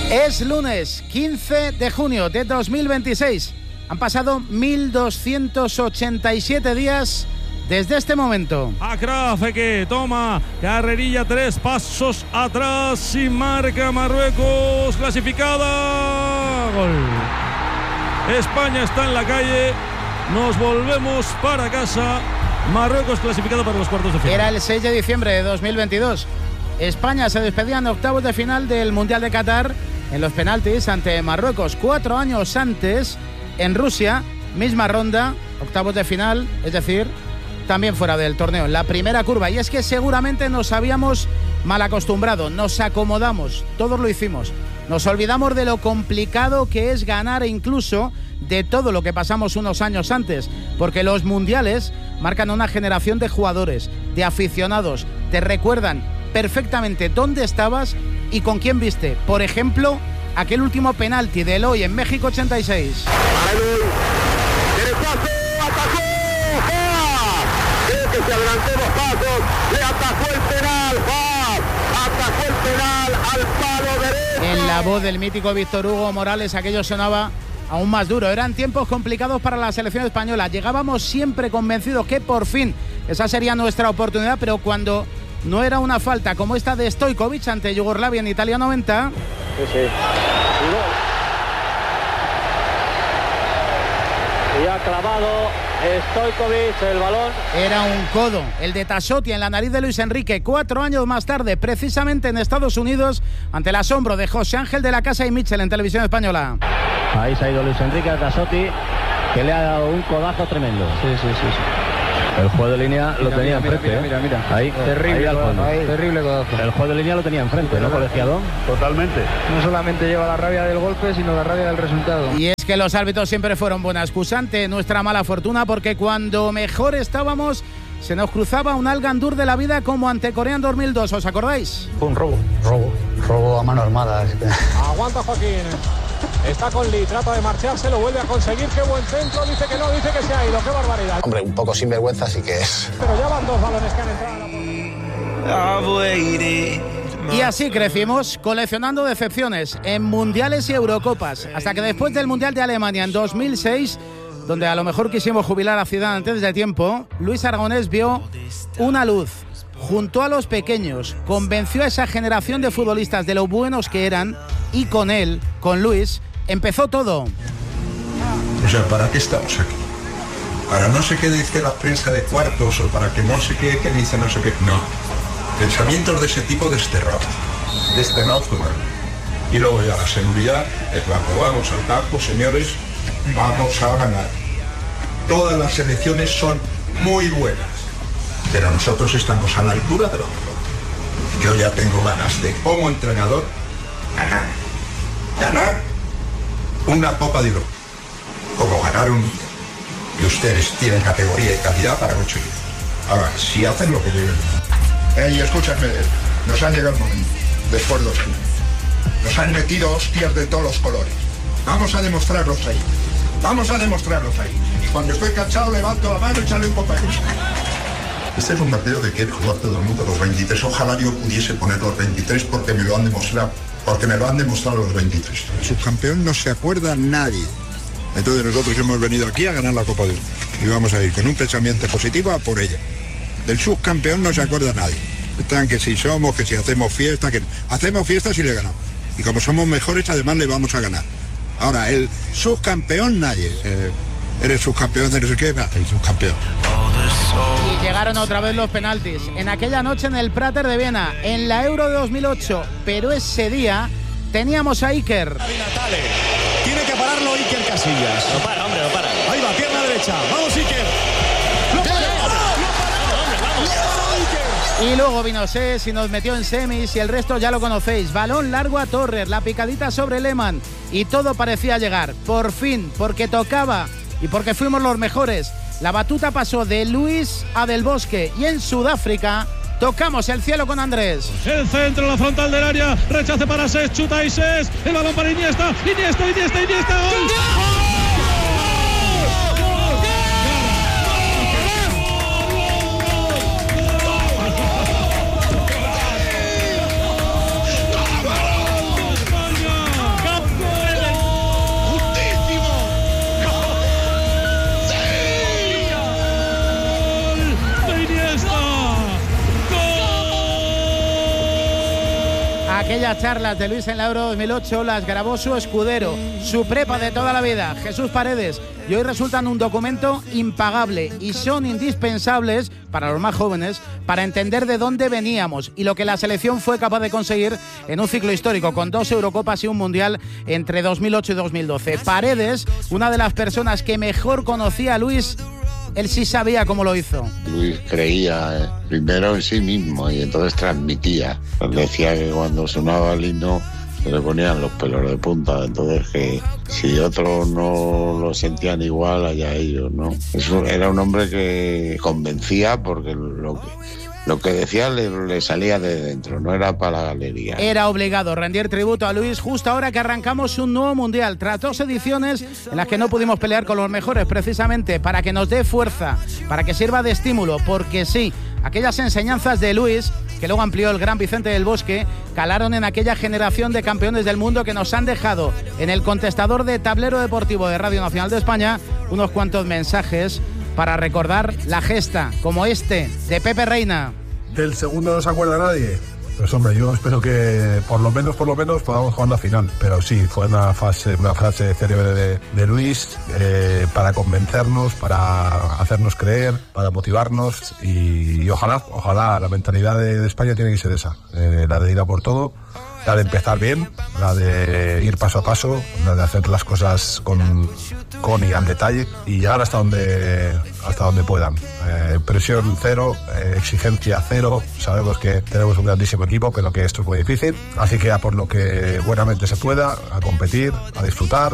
Es lunes 15 de junio de 2026. Han pasado 1287 días desde este momento. Achraf que toma carrerilla 3 pasos atrás y marca Marruecos clasificada. Gol. España está en la calle. Nos volvemos para casa. Marruecos clasificado para los cuartos de final. Era el 6 de diciembre de 2022. España se despedía en octavos de final del Mundial de Qatar en los penaltis ante Marruecos. 4 años antes, en Rusia, misma ronda, octavos de final, es decir, también fuera del torneo, en la primera curva. Y es que seguramente nos habíamos mal acostumbrado, nos acomodamos, todos lo hicimos. Nos olvidamos de lo complicado que es ganar e incluso de todo lo que pasamos unos años antes, porque los mundiales marcan una generación de jugadores, de aficionados, te recuerdan perfectamente dónde estabas y con quién viste. Por ejemplo, aquel último penalti de Eloy en México 86. Que se adelantó 2 pasos, le atajó el penal, atajó el penal al palo derecho. En la voz del mítico Víctor Hugo Morales aquello sonaba aún más duro. Eran tiempos complicados para la selección española. Llegábamos siempre convencidos que por fin esa sería nuestra oportunidad, pero cuando no era una falta como esta de Stojkovic ante Yugoslavia en Italia 90. Sí. Y ha clavado Stojkovic el balón. Era un codo, el de Tassotti en la nariz de Luis Enrique. 4 años más tarde, precisamente en Estados Unidos, ante el asombro de José Ángel de la Casa y Mitchell en Televisión Española. Ahí se ha ido Luis Enrique a Tassotti, que le ha dado un codazo tremendo. Sí. El juego de línea lo tenía enfrente. Mira. Ahí, terrible, ahí al fondo. Terrible codazo. El juego de línea lo tenía enfrente, ¿no, colegiado? Totalmente. No solamente lleva la rabia del golpe, sino la rabia del resultado. Y es que los árbitros siempre fueron buena excusa ante nuestra mala fortuna, porque cuando mejor estábamos se nos cruzaba un Al-Gandur de la vida como ante Corea en 2002, ¿os acordáis? Fue un robo a mano armada. Aguanta Joaquín. Está con Lee, trata de marcharse, lo vuelve a conseguir. Qué buen centro, dice que no, dice que se ha ido. Qué barbaridad. Hombre, un poco sinvergüenza sí que es. Pero ya van 2 balones que han entrado a la... Y así crecimos, coleccionando decepciones en mundiales y Eurocopas, hasta que después del Mundial de Alemania en 2006, donde a lo mejor quisimos jubilar a Zidane antes de tiempo, Luis Aragonés vio una luz. Juntó a los pequeños, convenció a esa generación de futbolistas de lo buenos que eran, y con él, con Luis, empezó todo. O sea, ¿para qué estamos aquí? Para no sé qué dice la prensa de cuartos, o para que no sé qué dice no sé qué. No. Pensamientos de ese tipo desterrados fuera. Y luego ya la seguridad, vamos al campo, señores, vamos a ganar. Todas las selecciones son muy buenas, pero nosotros estamos a la altura de lo mejor. Yo ya tengo ganas de, como entrenador, ganar una Copa de Europa, como ganar un... Y ustedes tienen categoría y calidad para conseguirlo. Ahora, si hacen lo que deben. Y escúchame, nos han llegado el momento, después de 2 años. Nos han metido hostias de todos los colores. Vamos a demostrarlos ahí. Y cuando estoy cansado levanto la mano y sale un poco de eso. Este es un partido que quiere jugar todo el mundo, los 23. Ojalá yo pudiese poner los 23 porque me lo han demostrado. Los 23. Subcampeón no se acuerda nadie. Entonces nosotros hemos venido aquí a ganar la Copa del Mundo. Y vamos a ir con un pensamiento positivo a por ella. Del subcampeón no se acuerda nadie. Están que si somos, que si hacemos fiesta, que hacemos fiestas y le ganamos. Y como somos mejores, además le vamos a ganar. Ahora, el subcampeón nadie. Eres subcampeón de no sé qué, el subcampeón. Y llegaron otra vez los penaltis. En aquella noche en el Prater de Viena, en la Euro de 2008. Pero ese día teníamos a Iker. Tiene que pararlo Iker Casillas. Lo para, hombre, lo para. Ahí va, pierna derecha. Vamos, Iker. ¡Lo para! Y luego vino Sés y nos metió en semis y el resto ya lo conocéis. Balón largo a Torres, la picadita sobre Lehmann y todo parecía llegar. Por fin, porque tocaba y porque fuimos los mejores. La batuta pasó de Luis a Del Bosque y en Sudáfrica tocamos el cielo con Andrés. El centro, la frontal del área, rechace para Sés, chuta y Sés, el balón para Iniesta, ¡gol! Aquellas charlas de Luis en la Euro 2008 las grabó su escudero, su prepa de toda la vida, Jesús Paredes, y hoy resultan un documento impagable y son indispensables para los más jóvenes para entender de dónde veníamos y lo que la selección fue capaz de conseguir en un ciclo histórico con 2 Eurocopas y un Mundial entre 2008 y 2012. Paredes, una de las personas que mejor conocía a Luis, él sí sabía cómo lo hizo. Luis creía primero en sí mismo y entonces transmitía. Decía que cuando sonaba el himno se le ponían los pelos de punta, entonces que si otros no lo sentían igual, allá ellos, ¿no? Eso era un hombre que convencía porque lo que decía le salía de dentro, no era para la galería. Era obligado rendir tributo a Luis justo ahora que arrancamos un nuevo Mundial, tras 2 ediciones en las que no pudimos pelear con los mejores, precisamente para que nos dé fuerza, para que sirva de estímulo, porque sí, aquellas enseñanzas de Luis, que luego amplió el gran Vicente del Bosque, calaron en aquella generación de campeones del mundo que nos han dejado en el contestador de Tablero Deportivo de Radio Nacional de España unos cuantos mensajes para recordar la gesta, como este de Pepe Reina. Del segundo no se acuerda nadie. Pues hombre, yo espero que por lo menos podamos jugar la final. Pero sí, fue una frase célebre de Luis para convencernos, para hacernos creer, para motivarnos y ojalá la mentalidad de España tiene que ser esa, la de ir a por todo, la de empezar bien, la de ir paso a paso, la de hacer las cosas con y al detalle y llegar hasta donde puedan. Presión cero, exigencia cero. Sabemos que tenemos un grandísimo equipo, pero que esto es muy difícil. Así que a por lo que buenamente se pueda, a competir, a disfrutar.